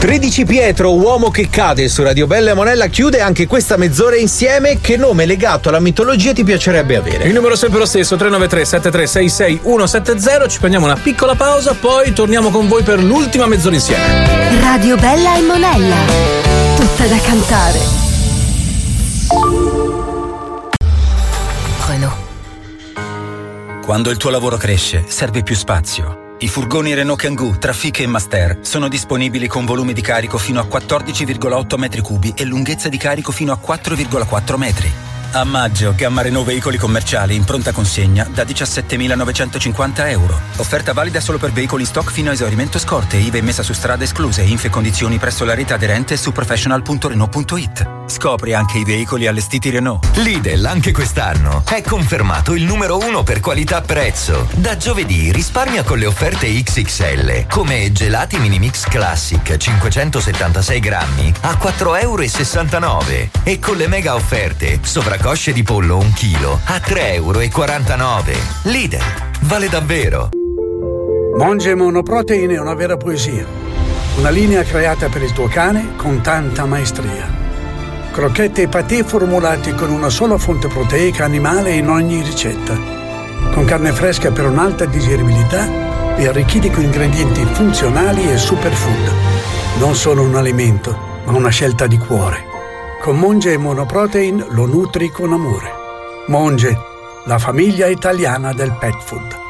13 Pietro, uomo che cade, su Radio Bella e Monella, chiude anche questa mezz'ora insieme. Che nome legato alla mitologia ti piacerebbe avere? Il numero è sempre lo stesso, 393 7366 170. Ci prendiamo una piccola pausa, poi torniamo con voi per l'ultima mezz'ora insieme. Radio Bella e Monella, tutta da cantare. Renault. Quando il tuo lavoro cresce, serve più spazio. I furgoni Renault Kangoo, Trafic e Master sono disponibili con volume di carico fino a 14,8 metri cubi e lunghezza di carico fino a 4,4 metri. A maggio, gamma Renault veicoli commerciali in pronta consegna da 17.950 euro. Offerta valida solo per veicoli in stock fino a esaurimento scorte, IVA e messa su strada escluse, info e condizioni presso la rete aderente su professional.renault.it. Scopri anche i veicoli allestiti Renault. Lidl anche quest'anno è confermato il numero 1 per qualità-prezzo. Da giovedì risparmia con le offerte XXL, come gelati mini mix classic 576 grammi a 4,69 euro e con le mega offerte sovracosce di pollo 1 chilo a 3,49 euro. Lidl, vale davvero. Monge Monoprotein è una vera poesia, una linea creata per il tuo cane con tanta maestria. Crocchette e patè formulati con una sola fonte proteica animale in ogni ricetta, con carne fresca per un'alta digeribilità e arricchiti con ingredienti funzionali e superfood. Non solo un alimento, ma una scelta di cuore. Con Monge Monoprotein lo nutri con amore. Monge, la famiglia italiana del pet food.